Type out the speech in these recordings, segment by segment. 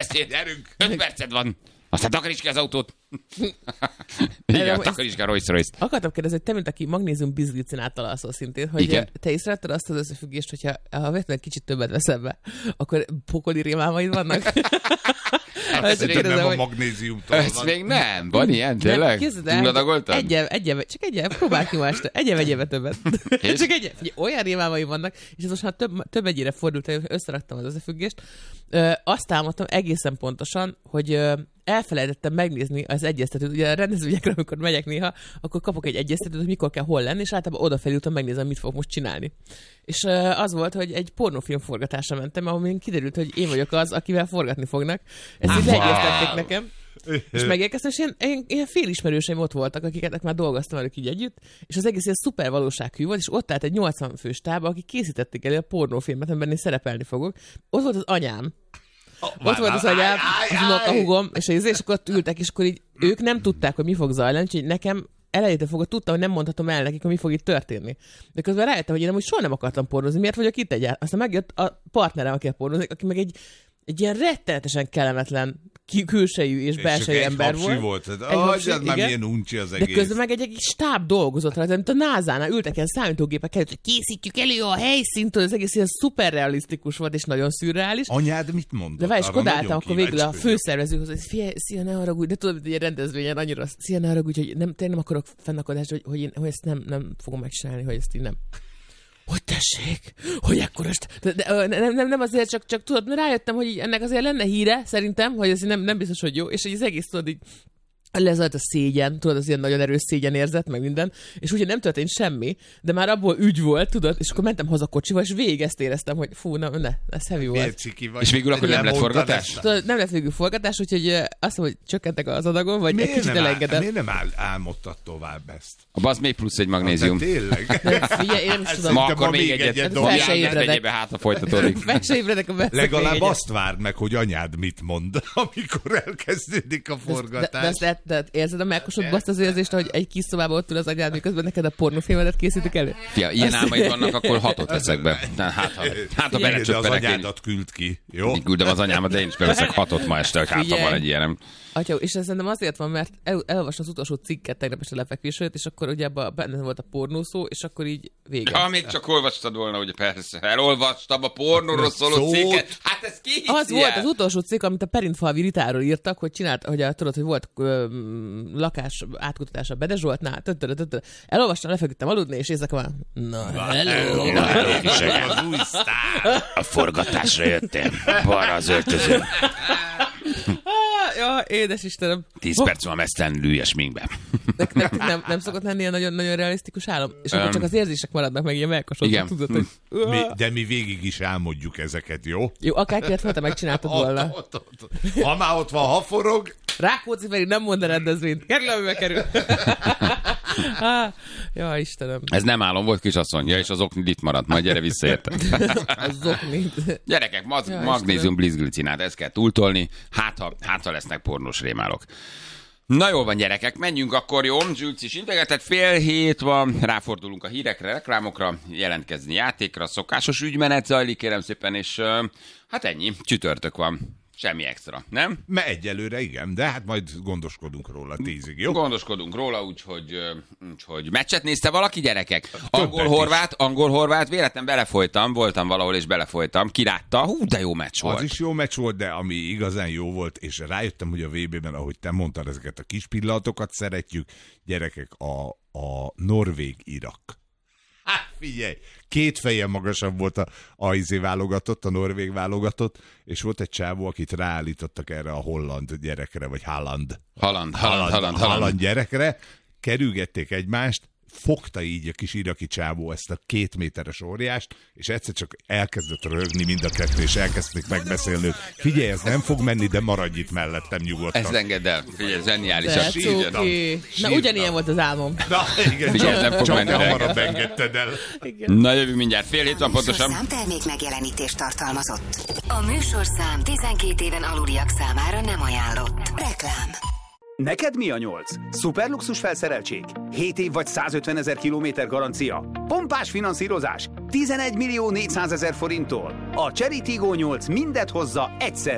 gyerünk, 5 perced van. Aztán takaríts ki az autót. Igen, takaríts ki a Rolls-Royce-t. Akartam kérdezni, hogy te, mint aki magnézium bizglicináttal alszol szintén, hogy igen? Te észrevetted azt az összefüggést, hogyha egy kicsit többet veszel be, akkor pokoli rémálmaid vannak? Ez nem a magnéziumtól van. Ez még nem. Van ilyen, tényleg? Túladagoltad? Csak egyen, próbálj ki ma este. Egyébe többet. Csak egyen. Olyan rémálmaim vannak, és ez most már több egyére fordult, hogy összeraktam az összefüggést. Azt támadtam egészen pontosan, hogy elfelejtettem megnézni az egyeztetőt. Ugye a rendezvényekre, amikor megyek néha, akkor kapok egy egyeztetőt, hogy mikor kell hol lenni, és általában odafelé utána megnézem, mit fogok most csinálni. És az volt, hogy egy pornófilm forgatásra mentem, ahol kiderült, hogy én vagyok az, akivel forgatni fognak. Ezt így leegyeztették nekem. És megérkeztem, és ilyen félismerőseim ott voltak, akiket már dolgoztam velük így együtt, és az egész ilyen szuper valósághű volt, és ott állt egy 80 fős táb, akik készítették elő a pornófilmet, amiben én szerepelni fogok. Ott volt az anyám. Ott volt az anyám, az unokahúgom, és akkor ott ültek, és akkor így ők nem tudták, hogy mi fog zajlani, úgyhogy nekem elejétől fogva tudtam, hogy nem mondhatom el nekik, hogy mi fog itt történni. De közben rájöttem, hogy én amúgy soha nem akartam pornózni, miért vagyok itt egyáltalán. Aztán megjött a partnerem, aki pornózik, aki meg egy ilyen rettenetesen kellemetlen külsejű és belsejű ember volt. Az már milyen uncsi az egész. De közben meg egy stáb dolgozott rá, mint a NASA-nál ültek ilyen számítógépek előtt, hogy készítjük elő a helyszínt, az egész ilyen szuperrealisztikus volt, és nagyon szürreális. Anyád mit mondott? De várj, és odáltam akkor végül a főszervezőhoz, hogy szia, ne haragudj, de tudod, hogy egy rendezvényen annyira, szia, ne haragudj, hogy nem akarok fennakadást, hogy én ezt nem fogom megcsinálni, hogy ezt így nem. Hogy tessék? Hogy ekkorast? Nem azért, csak tudod, rájöttem, hogy ennek azért lenne híre, szerintem, hogy ez nem biztos, hogy jó, és az egész tudod így lezajlt a szégyen, tudod, az ilyen nagyon erős szégyen érzet, meg minden, és ugye nem történt semmi, de már abból ügy volt, tudod, és akkor mentem haza kocsival, és végig ezt éreztem, hogy fú, ez heavy volt. És végül akkor nem lett forgatás? Tudod, nem lett végül forgatás, úgyhogy azt mondom, hogy csökkentek az adagon, vagy egy kicsit elengedett. Miért nem álmodtad tovább ezt? A basz még plusz egy magnézium. Tényleg? Figyelj, én nem is tudom. Ma akkor még egyet dobjál, hátra folytatódik. Fel se ébredek a beszélgetésre. Legalább azt várd meg, hogy anyád mit mond, amikor elkezdődik a forgatás. De érzed a melkosodba azt az érzést, hogy egy kis szobában ott ül az anyád, miközben neked a pornófilmedet készítik elő? Fia, ilyen álmaid vannak, akkor 6-ot veszek be. Hát a belecsöppenek. De az anyádat küld ki, jó? Én küldöm az anyámat, de én is beveszek 6-ot ma este, hogy hátra van egy ilyenem. Atya, és ez szerintem azért van, mert elolvastam az utolsó cikket tegnap este lefekvés előtt, és akkor ugye benne volt a pornószó, és akkor így vége. Ja, még csak olvastad volna, ugye persze. Elolvastam a pornóról szóló cikket. Hát ez ki hiszi? Az volt az utolsó cikk, amit a Perintfalvi Ritáról írtak, hogy csinált, hogy tudod, hogy volt lakás átkutatása Bede Zsoltnál. Elolvastam, lefeküdtem aludni, és észak van. Na, hello! Az új sztár! A forgatásra jöttem. Balra az öltöző. Ja, édes Istenem. 10 perc van mesztelenül ügyes minkbe. Nem szokott lenni ilyen nagyon, nagyon realisztikus álom? És akkor csak az érzések maradnak meg, ilyen melkosodnak, tudod, hogy... De mi végig is álmodjuk ezeket, jó? Jó, akár kellett volna, megcsináltad volna. Ha már ott van, ha forog... Rákóczi pedig nem mond a rendezvényt. Kerül, amivel kerül. Ja, Istenem. Ez nem álom volt, kisasszony. Ja, és az oknid itt maradt. Majd gyere vissza, érted. Az oknid. Gyerekek, magnézium blizglicinát, ezt kell túltolni. Hát, ha lesznek pornós rémálok. Na jól van, gyerekek, menjünk akkor, jó? Zsülc is integetett, 6:30 van, ráfordulunk a hírekre, reklámokra, jelentkezni játékra, szokásos ügymenet zajlik, kérem szépen, és hát ennyi, csütörtök van. Semmi extra, nem? Mert egyelőre igen, de hát majd gondoskodunk róla 10-ig, jó? Gondoskodunk róla, úgyhogy meccset nézte valaki, gyerekek? Angol-horvát, véletlen belefolytam, voltam valahol és belefolytam, kirátta, de jó meccs volt. Az is jó meccs volt, de ami igazán jó volt, és rájöttem, hogy a VB-ben, ahogy te mondtad, ezeket a kis pillanatokat szeretjük, gyerekek, a Norvég-Irak. Hát figyelj, 2 fejen magasabb volt a válogatott, a norvég válogatott, és volt egy csávó, akit ráállítottak erre a holland gyerekre, vagy Haaland gyerekre, kerülgették egymást, fogta így a kis iraki csávó ezt a 2 méteres óriást, és egyszer csak elkezdett rögni mind a kettő, és elkezdték megbeszélni, hogy figyelj, ez nem fog menni, de maradj itt mellettem nyugodtan. Ez engedd el, figyelj, zseniális. Na, ugyanilyen volt az álmom. Na, igen, figyelj, csak hamarabb engedted el. Igen. Na, jövő mindjárt 6:30 van pontosan. A műsorszám termék megjelenítést tartalmazott. A műsorszám 12 éven aluliak számára nem ajánlott. Reklám. Neked mi a 8? Szuperluxus felszereltség? 7 év vagy 150 000 kilométer garancia? Pompás finanszírozás? 11 400 000 forinttól? A Cherry Tiggo 8 mindet hozza egyszerre.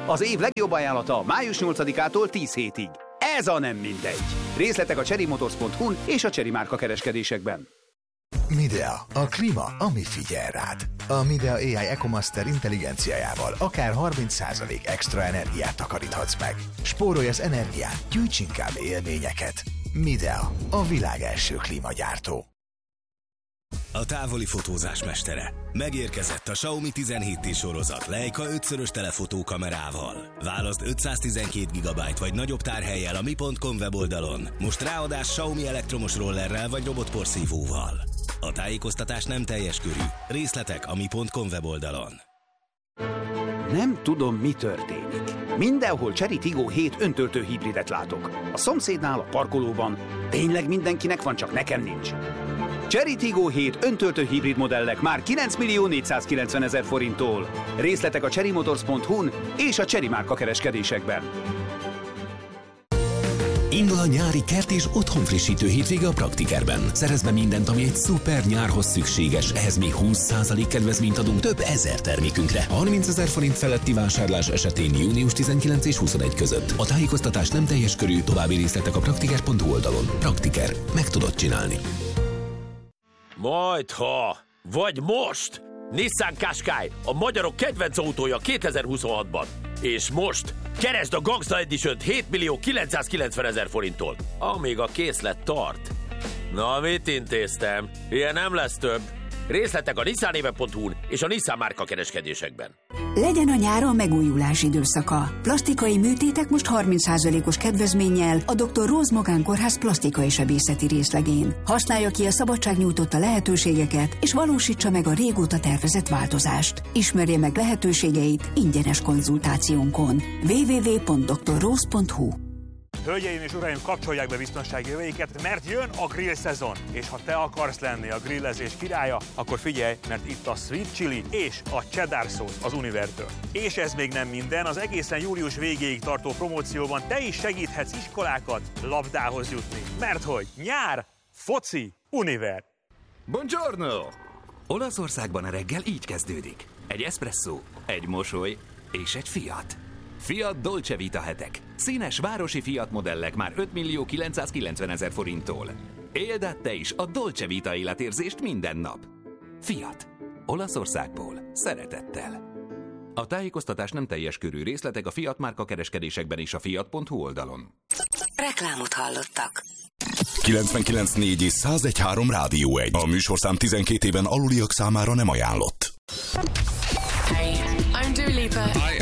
Az év legjobb ajánlata május 8-ától 10 hétig. Ez a nem mindegy. Részletek a CherryMotors.hu-n és a Chery márka kereskedésekben. Midea, a klíma, ami figyel rád. A Midea AI EcoMaster intelligenciájával akár 30% extra energiát takaríthatsz meg. Spórolj az energiát, gyűjts inkább élményeket. Midea, a világ első klímagyártó. A távoli fotózás mestere. Megérkezett a Xiaomi 17T sorozat Leica 5-szörös telefotókamerával. Válaszd 512 GB vagy nagyobb tárhellyel a mi.com weboldalon. Most ráadás Xiaomi elektromos rollerrel vagy robotporszívóval. A tájékoztatás nem teljes körű. Részletek a mi.com weboldalon. Nem tudom, mi történik. Mindenhol Chery Tiggo 7 öntöltő hibridet látok. A szomszédnál, a parkolóban. Tényleg mindenkinek van, csak nekem nincs. Chery Tiggo 7 öntöltő hibrid modellek már 9.490.000 forinttól. Részletek a CherryMotors.hu-n és a Chery márka kereskedésekben. Indul a nyári kert és otthonfrissítő hétvége a Praktikerben. Szerezd be mindent, ami egy szuper nyárhoz szükséges. Ehhez még 20% kedvezményt adunk több ezer termékünkre. 30.000 forint feletti vásárlás esetén június 19 és 21 között. A tájékoztatás nem teljes körű, további részletek a praktiker.hu oldalon. Praktiker. Meg tudod csinálni. Majdha, vagy most! Nissan Qashqai, a magyarok kedvenc autója 2026-ban. És most keresd a Gangsta Edition-t 7.990.000 forinttól, amíg a készlet tart. Na, mit intéztem? Ilyen nem lesz több. Részletek a nissanéve.hu-n és a Nissan márka kereskedésekben. Legyen a nyár a megújulás időszaka. Plastikai műtétek most 30%-os kedvezménnyel a Dr. Rose Magán Kórház plastikai sebészeti részlegén. Használja ki a szabadság nyújtotta lehetőségeket, és valósítsa meg a régóta tervezett változást. Ismerje meg lehetőségeit ingyenes konzultációnkon. www.drrose.hu. Hölgyeim és uraim, kapcsolják be biztonsági öveiket, mert jön a grill szezon. És ha te akarsz lenni a grillezés királya, akkor figyelj, mert itt a sweet chili és a cheddar sauce az Univertől. És ez még nem minden, az egészen július végéig tartó promócióban te is segíthetsz iskolákat labdához jutni. Mert hogy nyár, foci, Univer. Buongiorno! Olaszországban a reggel így kezdődik. Egy espresszó, egy mosoly és egy Fiat. Fiat Dolce Vita hetek. Színes városi Fiat modellek már 5.990.000 forinttól. Éld át te is a Dolce Vita életérzést minden nap. Fiat. Olaszországból. Szeretettel. A tájékoztatás nem teljes körű, részletek a Fiat márka kereskedésekben és a fiat.hu oldalon. Reklámot hallottak. 99.4 és 101.3 Rádió 1. A műsorszám 12 éven aluliak számára nem ajánlott. Hey, I'm Dua Lipa. Hi,